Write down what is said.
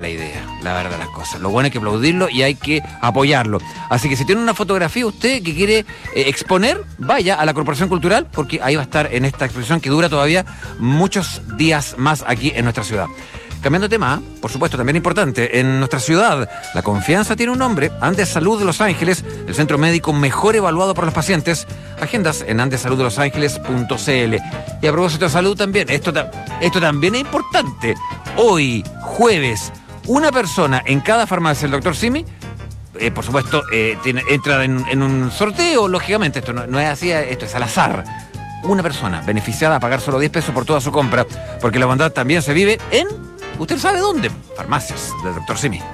la idea, la verdad de las cosas. Lo bueno es que aplaudirlo y hay que apoyarlo. Así que si tiene una fotografía usted que quiere exponer, vaya a la Corporación Cultural, porque ahí va a estar en esta exposición que dura todavía muchos días más aquí en nuestra ciudad. Cambiando de tema, por supuesto, también importante, en nuestra ciudad, la confianza tiene un nombre, Andes Salud de Los Ángeles, el centro médico mejor evaluado por los pacientes. Agendas en andesaluddelosangeles.cl. Y a propósito de salud también, esto también es importante. Hoy, jueves, una persona en cada farmacia, el doctor Simi, por supuesto, entra en un sorteo, lógicamente, esto no es así, esto es al azar. Una persona beneficiada a pagar solo 10 pesos por toda su compra, porque la bondad también se vive en... ¿Usted sabe dónde? Farmacias del doctor Simi.